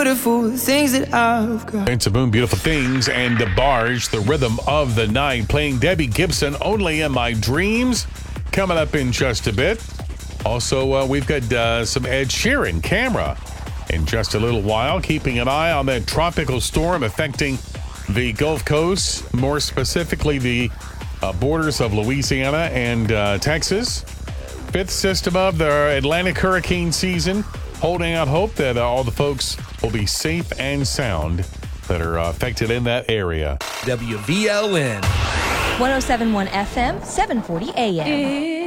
Beautiful things that I've got. It's a Boom, Beautiful Things, and the Barge, the rhythm of the night, playing Debbie Gibson, Only in My Dreams, coming up in just a bit. Also, we've got some Ed Sheeran, Camera, in just a little while, keeping an eye on that tropical storm affecting the Gulf Coast, more specifically the borders of Louisiana and Texas. Fifth system of the Atlantic hurricane season, holding out hope that all the folks will be safe and sound that are affected in that area. WVLN 107.1 FM, 740 AM.